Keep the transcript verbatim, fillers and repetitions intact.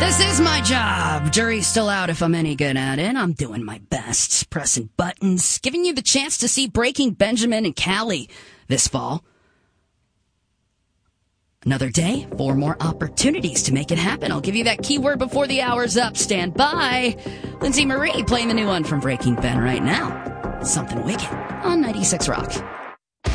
This is my job. Jury's still out if I'm any good at it. I'm doing my best, pressing buttons, giving you the chance to see Breaking Benjamin and Callie this fall. Another day, four more opportunities to make it happen. I'll give you that keyword before the hour's up. Stand by. Lindsay Marie playing the new one from Breaking Ben right now. Something Wicked on ninety-six Rock.